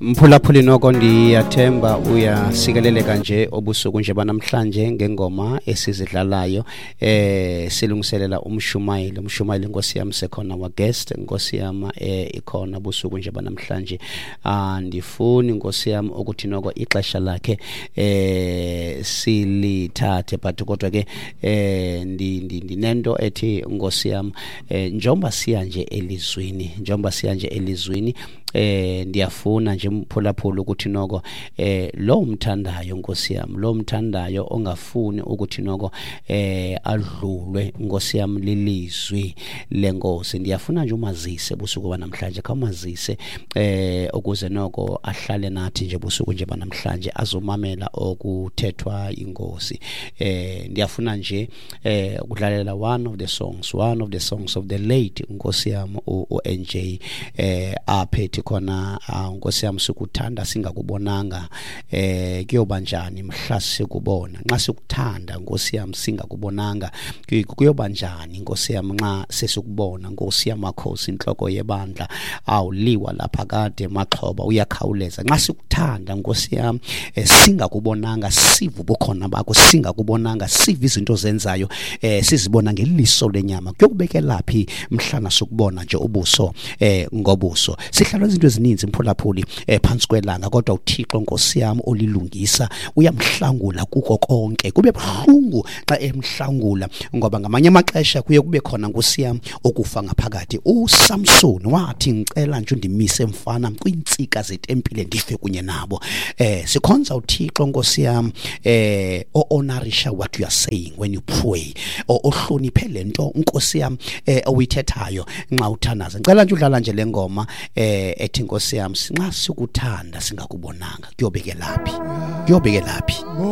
Mphulaphuli noko ndiyathemba uyasikeleleka nje obusuku nje banamhlanje ngengoma esizidlalayo silungiselela umshumayeli Nkosi yami sekhona wa guest Nkosi yami ikhona busuku nje banamhlanje andifuni Nkosi yami ukuthi noko ixesha lakhe silithathe but kodwa ke ndinento ethi Nkosi yami njengoba siya nje elizwini ndiyafuna nje mphulaphula ukuthi noko lo umthandayo Nkosi yami lo umthandayo ongafuni ukuthi noko adlulwe Nkosi yami lilizwi lenkosi ndiyafuna nje umazise busuku banamhlanje khawumazise ukuze noko ahlale nathi nje busuku nje banamhlanje azomamela okuthethwa inkosi ndiyafuna nje ukudlalela one of the songs of the late Nkosi yami uNJ aphethe khona Nkosi yami sikuthanda singakubonanga kuyoba njani mhla sikubona nxa sikuthanda Nkosi yami singakubonanga kuyoba njani Nkosi yami nxa sesikubona Nkosi yami makhosi inhloko yebandla awuliwa lapha kade maxhoba uyakhawuleza nxa sikuthanda Nkosi yami singakubonanga sivu ubukhona bakho singakubonanga siva izinto zenzayo sizibona ngeliso lenyama kuyokubekelaphi mhlana sokubona nje ubuso ngobuso sihlala izinto ezininzi mphulaphuli phansi kwelanga kodwa uThixo Nkosi yami olilungisa uyamhlangula kuko konke kube buhlungu xa emhlangula ngoba ngamanye amaxesha kuye kube khona Nkosi yami okufa ngaphakathi uSamson wathi ngicela nje undimise mfana kwinsika zetempile ndife kunye nabo sikhonza uThixo Nkosi yami honorisha what you are saying when you pray ohloniphe lento Nkosi yami oyithethayo nxa uthanaza ngicela nje udlala nje lengoma ethi Nkosi yami nxa sikuthanda singakubonanga kuyobekelaphi